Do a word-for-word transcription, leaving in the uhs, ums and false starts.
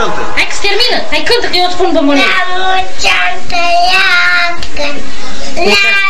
cântă. Hai că se termină. Hai cântă că eu îți pun bomboane. La mulți ani trăiască, la